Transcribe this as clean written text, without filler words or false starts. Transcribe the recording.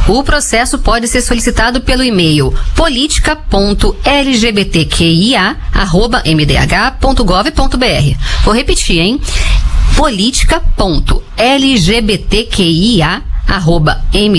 O processo pode ser solicitado pelo e-mail politica.lgbtqia@mdh.gov.br. Vou repetir, hein? politica.lgbtqia@mdh.gov.br.